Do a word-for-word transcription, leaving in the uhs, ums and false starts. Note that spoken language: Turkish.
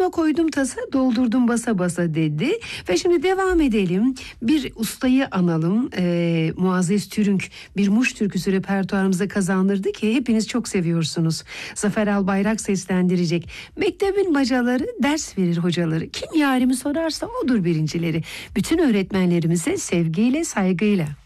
Ağzıma koydum tasa, doldurdum basa basa dedi. Ve şimdi devam edelim. Bir ustayı analım. Ee, Muazzez Türünk bir Muş türküsü repertuarımıza kazandırdı ki hepiniz çok seviyorsunuz. Zafer Albayrak seslendirecek. Mektebin bacaları, ders verir hocaları. Kim yarimi sorarsa odur birincileri. Bütün öğretmenlerimize sevgiyle, saygıyla.